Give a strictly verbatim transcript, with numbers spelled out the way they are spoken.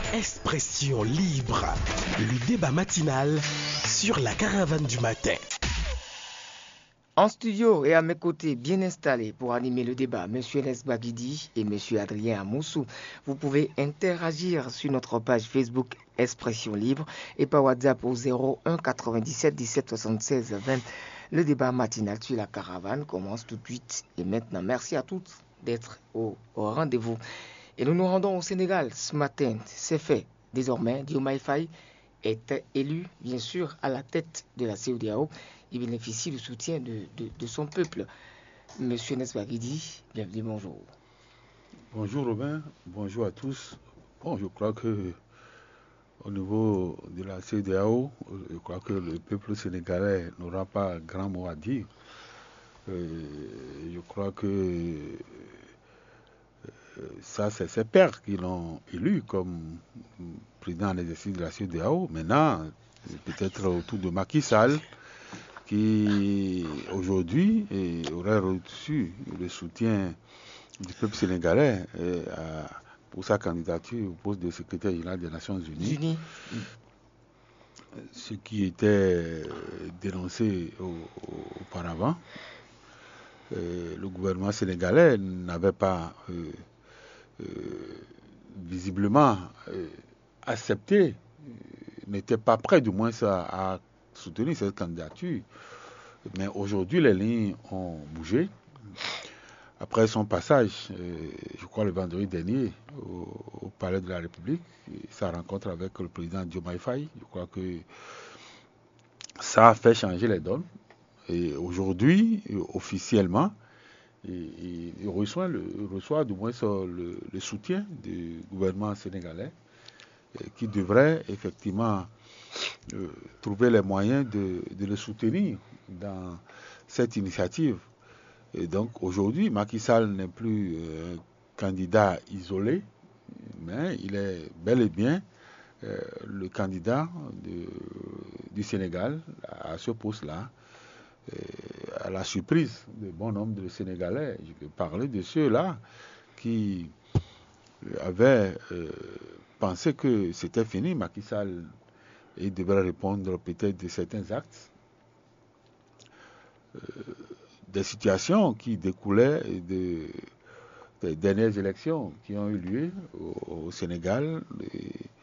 Expression libre, le débat matinal sur la caravane du matin. En studio et à mes côtés, bien installés pour animer le débat, M. Enes Bagidi et M. Adrien Amoussou. Vous pouvez interagir sur notre page Facebook Expression Libre et par WhatsApp au zéro un quatre-vingt-dix-sept dix-sept soixante-seize vingt. Le débat matinal sur la caravane commence tout de suite. Et maintenant, merci à toutes d'être au, au rendez-vous. Et nous nous rendons au Sénégal ce matin. C'est fait. Désormais, Diomaye Faye est élu, bien sûr, à la tête de la C E D E A O. Il bénéficie du soutien de, de, de son peuple. Monsieur Enes Bagidi, bienvenue, bonjour. Bonjour Robin, bonjour à tous. Bon, je crois que au niveau de la C E D E A O, je crois que le peuple sénégalais n'aura pas grand mot à dire. Euh, je crois que euh, ça, c'est ses pairs qui l'ont élu comme président en exercice de la C E D E A O. Maintenant, peut-être autour de Macky Sall, qui aujourd'hui aurait reçu le soutien du peuple sénégalais euh, à, pour sa candidature au poste de secrétaire général des Nations Unies. Unis. Ce qui était dénoncé au, au, auparavant. Euh, le gouvernement sénégalais n'avait pas euh, euh, visiblement euh, accepté, euh, n'était pas prêt du moins à, à soutenir cette candidature. Mais aujourd'hui, les lignes ont bougé. Après son passage, euh, je crois le vendredi dernier, au, au Palais de la République, sa rencontre avec le président Diomaye Faye, je crois que ça a fait changer les donnes. Et aujourd'hui, officiellement, il, il, reçoit, le, il reçoit du moins le, le soutien du gouvernement sénégalais, qui devrait effectivement euh, trouver les moyens de, de le soutenir dans cette initiative. Et donc aujourd'hui, Macky Sall n'est plus euh, un candidat isolé, mais il est bel et bien euh, le candidat de, du Sénégal à ce poste-là, euh, à la surprise de bon nombre de Sénégalais. Je peux parler de ceux-là qui avaient euh, pensé que c'était fini, Macky Sall, et devrait répondre peut-être de certains actes. Euh, des situations qui découlaient de, des dernières élections qui ont eu lieu au, au Sénégal, et